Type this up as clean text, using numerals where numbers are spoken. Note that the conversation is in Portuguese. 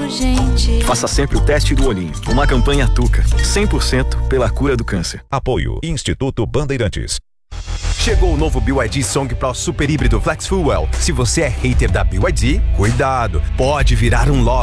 gente. Faça sempre o teste do olhinho. Uma campanha Tuca. 100% pela cura do câncer. Apoio Instituto Bandeirantes. Chegou o novo BYD Song Pro Super Híbrido Flex Fuel. Se você é hater da BYD, cuidado, pode virar um lover.